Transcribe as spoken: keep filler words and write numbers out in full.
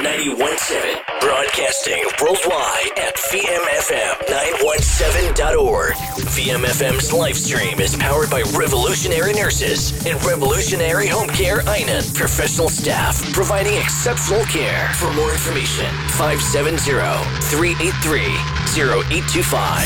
ninety-one point seven. Broadcasting worldwide at V M F M nine seventeen dot org. V M F M's live stream is powered by Revolutionary Nurses and Revolutionary Home Care Einan. Professional staff providing exceptional care. For more information, five seven zero, three eight three, zero eight two five.